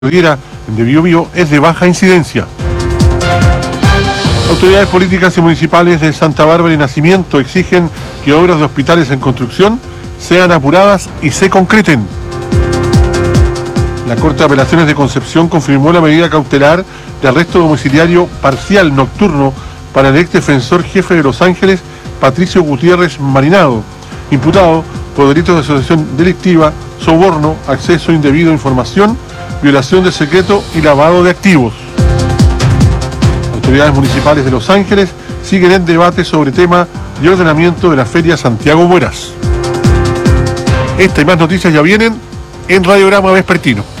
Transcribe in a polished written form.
de Biobío es de baja incidencia. Autoridades políticas y municipales de Santa Bárbara y Nacimiento exigen que obras de hospitales en construcción sean apuradas y se concreten. La Corte de Apelaciones de Concepción confirmó la medida cautelar de arresto domiciliario parcial nocturno para el ex defensor jefe de Los Ángeles, Patricio Gutiérrez Marinado, imputado por delitos de asociación delictiva, soborno, acceso indebido a información, violación de secreto y lavado de activos. Autoridades municipales de Los Ángeles siguen en debate sobre tema de ordenamiento de la Feria Santiago Mueras. Esta y más noticias ya vienen en Radiograma Vespertino.